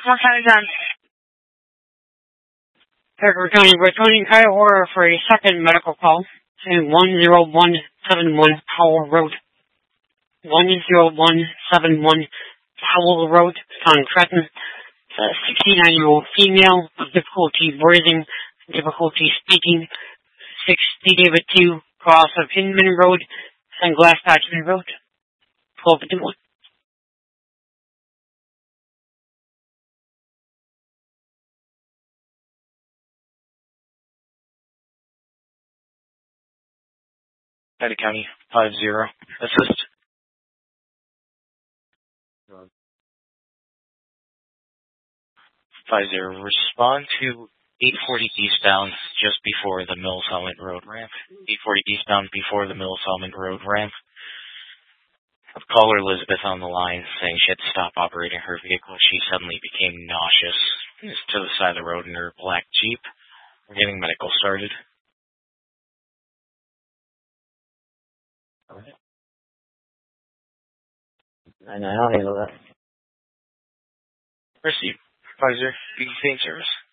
What kind of done? Frederick County returning Iowa for a second medical call. 10171 Powell Road. 10171 Powell Road on Trenton. 69-year-old female with difficulty breathing, difficulty speaking. 60 David 2 cross of Hinman Road and Glass Patchman Road. 1251. Petty County 50. Assist. 50. Respond to 840 eastbound just before the Mills Helmet Road ramp. 840 eastbound before the Mills Helmet Road ramp. Caller Elizabeth on the line saying she had to stop operating her vehicle. She suddenly became nauseous. It's to the side of the road in her black Jeep. We're getting medical started. I know, I'll handle that. Received. Pfizer, BC service.